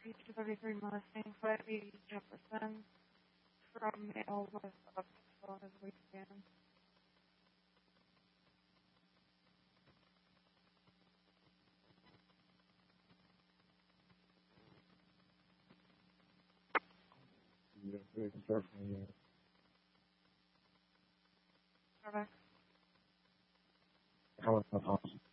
233 Mustang, 580 Jefferson, from male with up to 12 as waistband. Yeah, very construction, yeah. Correct. How about the house?